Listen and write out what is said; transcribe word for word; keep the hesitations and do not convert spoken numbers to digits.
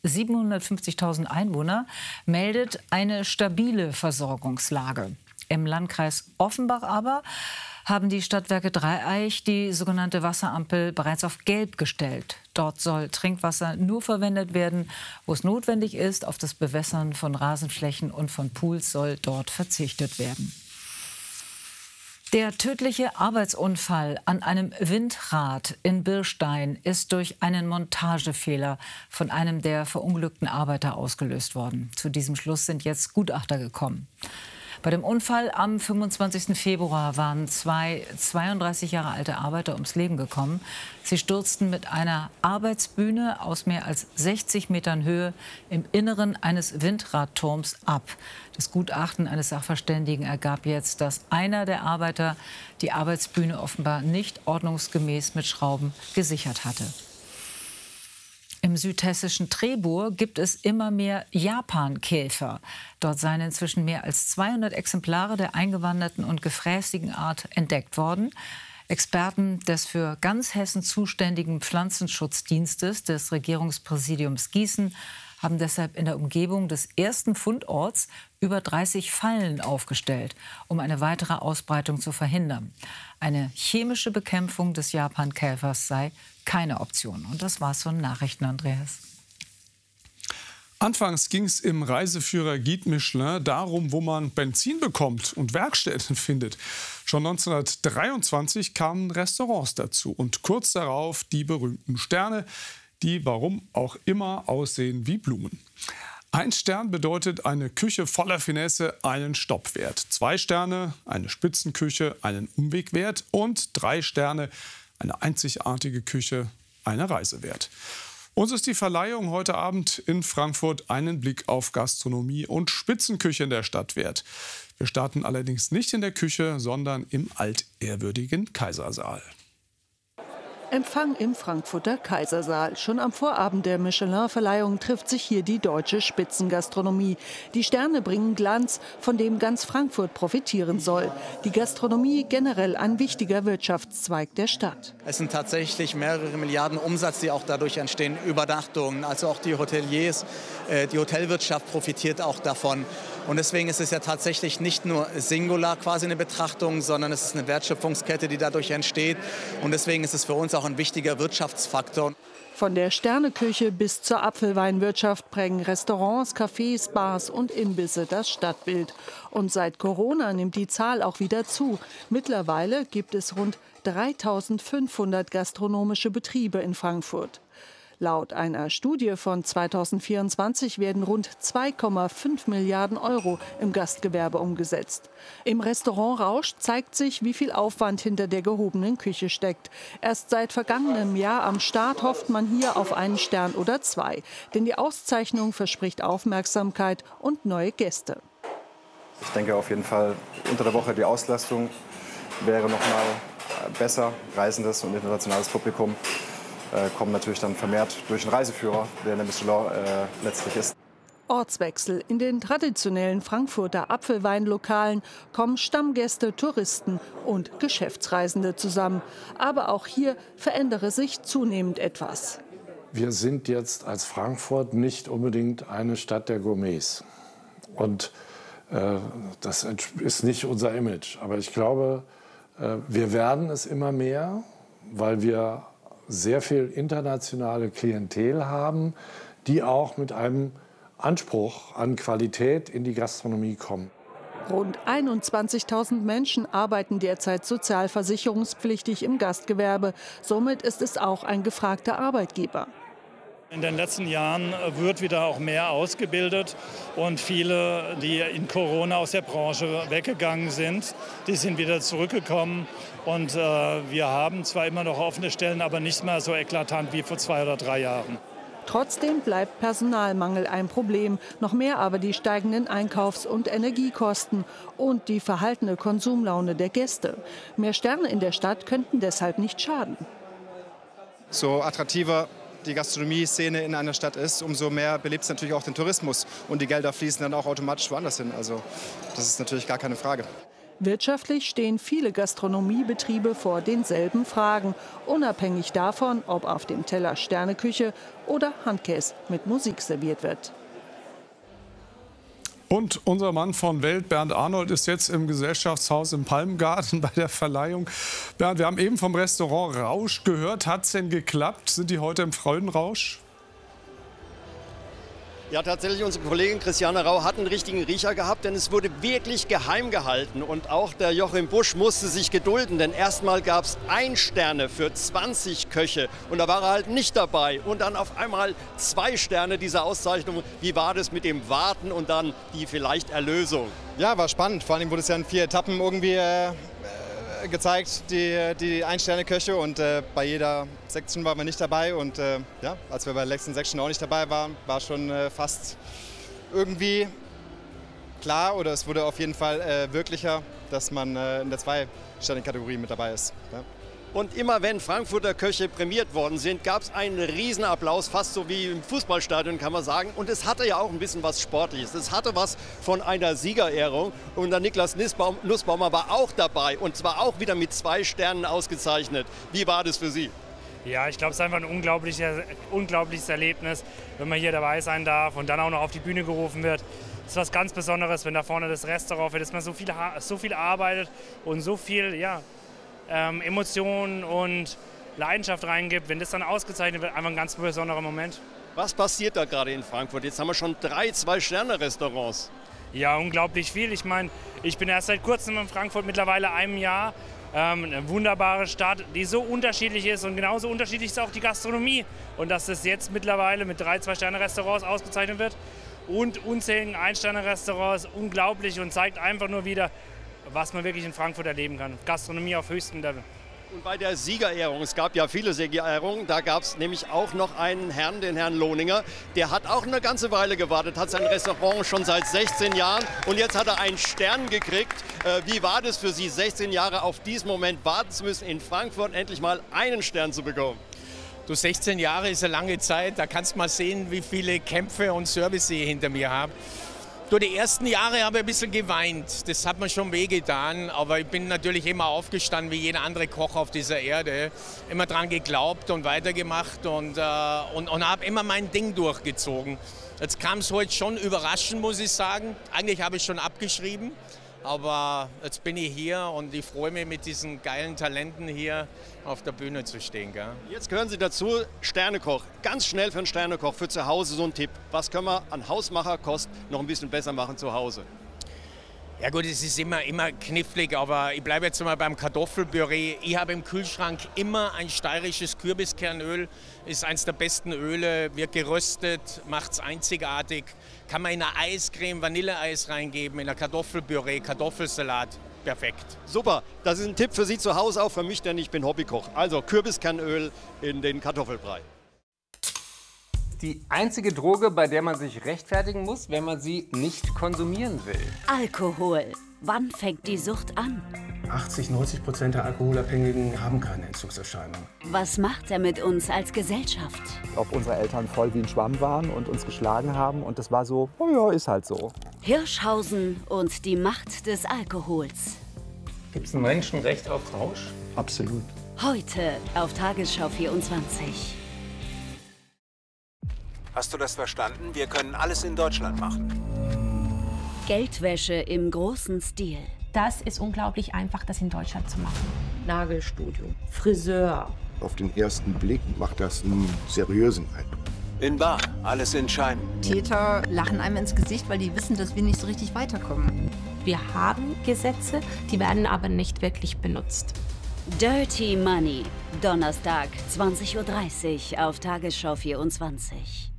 siebenhundertfünfzigtausend Einwohner, meldet eine stabile Versorgungslage. Im Landkreis Offenbach aber haben die Stadtwerke Dreieich die sogenannte Wasserampel bereits auf Gelb gestellt. Dort soll Trinkwasser nur verwendet werden, wo es notwendig ist. Auf das Bewässern von Rasenflächen und von Pools soll dort verzichtet werden. Der tödliche Arbeitsunfall an einem Windrad in Birstein ist durch einen Montagefehler von einem der verunglückten Arbeiter ausgelöst worden. Zu diesem Schluss sind jetzt Gutachter gekommen. Bei dem Unfall am fünfundzwanzigsten Februar waren zwei zweiunddreißig Jahre alte Arbeiter ums Leben gekommen. Sie stürzten mit einer Arbeitsbühne aus mehr als sechzig Metern Höhe im Inneren eines Windradturms ab. Das Gutachten eines Sachverständigen ergab jetzt, dass einer der Arbeiter die Arbeitsbühne offenbar nicht ordnungsgemäß mit Schrauben gesichert hatte. Im südhessischen Trebur gibt es immer mehr Japankäfer. Dort seien inzwischen mehr als zweihundert Exemplare der eingewanderten und gefräßigen Art entdeckt worden. Experten des für ganz Hessen zuständigen Pflanzenschutzdienstes des Regierungspräsidiums Gießen haben deshalb in der Umgebung des ersten Fundorts über dreißig Fallen aufgestellt, um eine weitere Ausbreitung zu verhindern. Eine chemische Bekämpfung des Japankäfers sei keine Option. Und das war's von Nachrichten, Andreas. Anfangs ging es im Reiseführer Guide Michelin darum, wo man Benzin bekommt und Werkstätten findet. Schon neunzehnhundertdreiundzwanzig kamen Restaurants dazu und kurz darauf die berühmten Sterne, die, warum auch immer, aussehen wie Blumen. Ein Stern bedeutet eine Küche voller Finesse, einen Stoppwert. Zwei Sterne, eine Spitzenküche, einen Umwegwert. Und drei Sterne, eine einzigartige Küche, eine Reisewert. Uns ist die Verleihung heute Abend in Frankfurt einen Blick auf Gastronomie und Spitzenküche in der Stadt wert. Wir starten allerdings nicht in der Küche, sondern im altehrwürdigen Kaisersaal. Empfang im Frankfurter Kaisersaal. Schon am Vorabend der Michelin-Verleihung trifft sich hier die deutsche Spitzengastronomie. Die Sterne bringen Glanz, von dem ganz Frankfurt profitieren soll. Die Gastronomie generell ein wichtiger Wirtschaftszweig der Stadt. Es sind tatsächlich mehrere Milliarden Umsatz, die auch dadurch entstehen, Übernachtungen. Also auch die Hoteliers, die Hotelwirtschaft profitiert auch davon. Und deswegen ist es ja tatsächlich nicht nur singular quasi eine Betrachtung, sondern es ist eine Wertschöpfungskette, die dadurch entsteht. Und deswegen ist es für uns auch ein wichtiger Wirtschaftsfaktor. Von der Sterneküche bis zur Apfelweinwirtschaft prägen Restaurants, Cafés, Bars und Imbisse das Stadtbild. Und seit Corona nimmt die Zahl auch wieder zu. Mittlerweile gibt es rund dreitausendfünfhundert gastronomische Betriebe in Frankfurt. Laut einer Studie von zweitausendvierundzwanzig werden rund zwei Komma fünf Milliarden Euro im Gastgewerbe umgesetzt. Im Restaurant Rausch zeigt sich, wie viel Aufwand hinter der gehobenen Küche steckt. Erst seit vergangenem Jahr am Start hofft man hier auf einen Stern oder zwei. Denn die Auszeichnung verspricht Aufmerksamkeit und neue Gäste. Ich denke auf jeden Fall, unter der Woche die Auslastung wäre noch mal besser. Reisendes und internationales Publikum kommen natürlich dann vermehrt durch den Reiseführer, der in der Michelin äh, letztlich ist. Ortswechsel. In den traditionellen Frankfurter Apfelweinlokalen kommen Stammgäste, Touristen und Geschäftsreisende zusammen. Aber auch hier verändere sich zunehmend etwas. Wir sind jetzt als Frankfurt nicht unbedingt eine Stadt der Gourmets. Und äh, das ist nicht unser Image. Aber ich glaube, äh, wir werden es immer mehr, weil wir sehr viel internationale Klientel haben, die auch mit einem Anspruch an Qualität in die Gastronomie kommen. Rund einundzwanzigtausend Menschen arbeiten derzeit sozialversicherungspflichtig im Gastgewerbe. Somit ist es auch ein gefragter Arbeitgeber. In den letzten Jahren wird wieder auch mehr ausgebildet und viele, die in Corona aus der Branche weggegangen sind, die sind wieder zurückgekommen. Und äh, wir haben zwar immer noch offene Stellen, aber nicht mehr so eklatant wie vor zwei oder drei Jahren. Trotzdem bleibt Personalmangel ein Problem. Noch mehr aber die steigenden Einkaufs- und Energiekosten und die verhaltene Konsumlaune der Gäste. Mehr Sterne in der Stadt könnten deshalb nicht schaden. So attraktiver die Gastronomie-Szene in einer Stadt ist, umso mehr belebt es natürlich auch den Tourismus. Und die Gelder fließen dann auch automatisch woanders hin. Also das ist natürlich gar keine Frage. Wirtschaftlich stehen viele Gastronomiebetriebe vor denselben Fragen, unabhängig davon, ob auf dem Teller Sterneküche oder Handkäse mit Musik serviert wird. Und unser Mann von Welt, Bernd Arnold, ist jetzt im Gesellschaftshaus im Palmgarten bei der Verleihung. Bernd, wir haben eben vom Restaurant Rausch gehört. Hat es denn geklappt? Sind die heute im Freudenrausch? Ja, tatsächlich, unsere Kollegin Christiane Rau hat einen richtigen Riecher gehabt, denn es wurde wirklich geheim gehalten. Und auch der Joachim Busch musste sich gedulden, denn erstmal gab es ein Sterne für zwanzig Köche und da war er halt nicht dabei. Und dann auf einmal zwei Sterne dieser Auszeichnung. Wie war das mit dem Warten und dann die vielleicht Erlösung? Ja, war spannend. Vor allem wurde es ja in vier Etappen irgendwie äh, gezeigt, die, die Ein-Sterne-Köche. Und äh, bei jeder Sektion waren wir nicht dabei. Und äh, ja, als wir bei der letzten Section auch nicht dabei waren, war schon äh, fast irgendwie klar, oder es wurde auf jeden Fall äh, wirklicher, dass man äh, in der Zwei-Sterne-Kategorie mit dabei ist. Ja. Und immer wenn Frankfurter Köche prämiert worden sind, gab es einen Riesenapplaus, fast so wie im Fußballstadion, kann man sagen. Und es hatte ja auch ein bisschen was Sportliches. Es hatte was von einer Siegerehrung. Und der Niklas Nussbaum, Nussbaumer war auch dabei und zwar auch wieder mit zwei Sternen ausgezeichnet. Wie war das für Sie? Ja, ich glaube, es ist einfach ein unglaublicher, unglaubliches Erlebnis, wenn man hier dabei sein darf und dann auch noch auf die Bühne gerufen wird. Es ist was ganz Besonderes, wenn da vorne das Restaurant für das man so viel, so viel arbeitet und so viel, ja, Ähm, Emotionen und Leidenschaft reingibt, wenn das dann ausgezeichnet wird, einfach ein ganz besonderer Moment. Was passiert da gerade in Frankfurt? Jetzt haben wir schon drei Zwei-Sterne-Restaurants. Ja, unglaublich viel. Ich meine, ich bin erst seit kurzem in Frankfurt, mittlerweile einem Jahr. Ähm, eine wunderbare Stadt, die so unterschiedlich ist und genauso unterschiedlich ist auch die Gastronomie. Und dass das jetzt mittlerweile mit drei Zwei-Sterne-Restaurants ausgezeichnet wird und unzähligen Ein-Sterne-Restaurants, unglaublich und zeigt einfach nur wieder, was man wirklich in Frankfurt erleben kann. Gastronomie auf höchstem Level. Und bei der Siegerehrung, es gab ja viele Siegerehrungen, da gab es nämlich auch noch einen Herrn, den Herrn Lohninger, der hat auch eine ganze Weile gewartet, hat sein Restaurant schon seit sechzehn Jahren und jetzt hat er einen Stern gekriegt. Äh, wie war das für Sie, sechzehn Jahre auf diesen Moment warten zu müssen, in Frankfurt endlich mal einen Stern zu bekommen? Du, sechzehn Jahre ist eine lange Zeit, da kannst du mal sehen, wie viele Kämpfe und Service ich hinter mir habe. Du, die ersten Jahre habe ich ein bisschen geweint, das hat mir schon wehgetan, aber ich bin natürlich immer aufgestanden, wie jeder andere Koch auf dieser Erde, immer dran geglaubt und weitergemacht und, äh, und, und habe immer mein Ding durchgezogen. Jetzt kam es heute schon überraschend, muss ich sagen. Eigentlich habe ich schon abgeschrieben, aber jetzt bin ich hier und ich freue mich, mit diesen geilen Talenten hier auf der Bühne zu stehen. Gell? Jetzt gehören Sie dazu, Sternekoch. Ganz schnell für einen Sternekoch, für zu Hause so ein Tipp. Was können wir an Hausmacherkost noch ein bisschen besser machen zu Hause? Ja gut, es ist immer, immer knifflig, aber ich bleibe jetzt mal beim Kartoffelpüree. Ich habe im Kühlschrank immer ein steirisches Kürbiskernöl. Ist eines der besten Öle, wird geröstet, macht es einzigartig. Kann man in eine Eiscreme, Vanilleeis reingeben, in ein Kartoffelpüree, Kartoffelsalat. Perfekt. Super, das ist ein Tipp für Sie zu Hause, auch für mich, denn ich bin Hobbykoch. Also Kürbiskernöl in den Kartoffelbrei. Die einzige Droge, bei der man sich rechtfertigen muss, wenn man sie nicht konsumieren will. Alkohol. Wann fängt die Sucht an? achtzig, neunzig Prozent der Alkoholabhängigen haben keine Entzugserscheinungen. Was macht er mit uns als Gesellschaft? Ob unsere Eltern voll wie ein Schwamm waren und uns geschlagen haben und das war so, oh ja, ist halt so. Hirschhausen und die Macht des Alkohols. Gibt es ein Menschenrecht auf Rausch? Absolut. Heute auf Tagesschau vierundzwanzig. Hast du das verstanden? Wir können alles in Deutschland machen. Geldwäsche im großen Stil. Das ist unglaublich einfach, das in Deutschland zu machen. Nagelstudio, Friseur. Auf den ersten Blick macht das einen seriösen Eindruck. In bar, alles in Schein. Täter lachen einem ins Gesicht, weil die wissen, dass wir nicht so richtig weiterkommen. Wir haben Gesetze, die werden aber nicht wirklich benutzt. Dirty Money. Donnerstag, zwanzig Uhr dreißig auf Tagesschau vierundzwanzig.